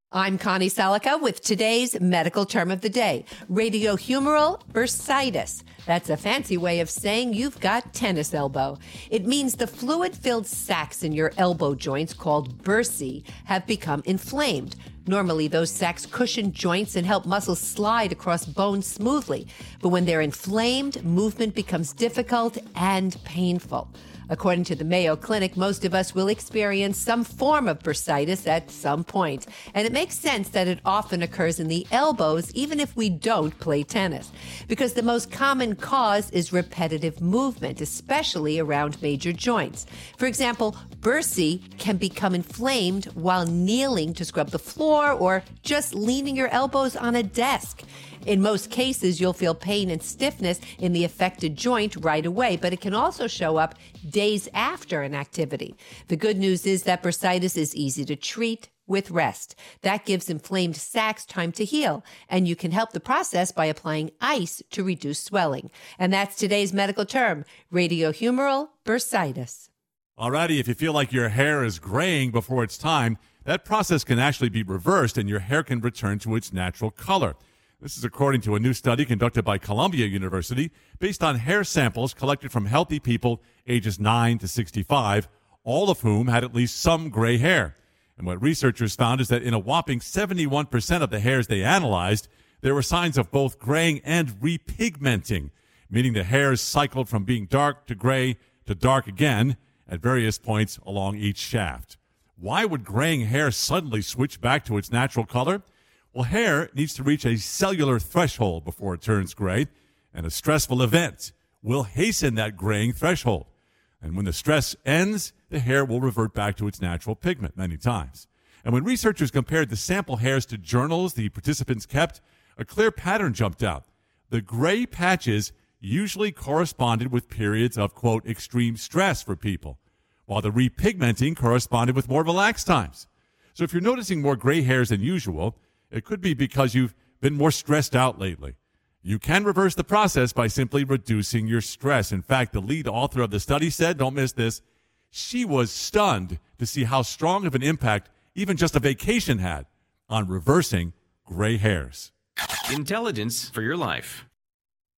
I'm Connie Salica with today's medical term of the day, radiohumeral bursitis. That's a fancy way of saying you've got tennis elbow. It means the fluid-filled sacs in your elbow joints called bursae have become inflamed. Normally, those sacs cushion joints and help muscles slide across bones smoothly. But when they're inflamed, movement becomes difficult and painful. According to the Mayo Clinic, most of us will experience some form of bursitis at some point. And it makes sense that it often occurs in the elbows, even if we don't play tennis. Because the most common cause is repetitive movement, especially around major joints. For example, bursae can become inflamed while kneeling to scrub the floor or just leaning your elbows on a desk. In most cases, you'll feel pain and stiffness in the affected joint right away, but it can also show up days after an activity. The good news is that bursitis is easy to treat with rest. That gives inflamed sacs time to heal, and you can help the process by applying ice to reduce swelling. And that's today's medical term, radiohumeral bursitis. Alrighty, if you feel like your hair is graying before it's time, that process can actually be reversed and your hair can return to its natural color. This is according to a new study conducted by Columbia University based on hair samples collected from healthy people ages 9 to 65, all of whom had at least some gray hair. And what researchers found is that in a whopping 71% of the hairs they analyzed, there were signs of both graying and repigmenting, meaning the hairs cycled from being dark to gray to dark again at various points along each shaft. Why would graying hair suddenly switch back to its natural color? Well, hair needs to reach a cellular threshold before it turns gray, and a stressful event will hasten that graying threshold. And when the stress ends, the hair will revert back to its natural pigment many times. And when researchers compared the sample hairs to journals the participants kept, a clear pattern jumped out. The gray patches usually corresponded with periods of, quote, extreme stress for people, while the repigmenting corresponded with more relaxed times. So if you're noticing more gray hairs than usual, it could be because you've been more stressed out lately. You can reverse the process by simply reducing your stress. In fact, the lead author of the study said, don't miss this, she was stunned to see how strong of an impact even just a vacation had on reversing gray hairs. Intelligence for your life.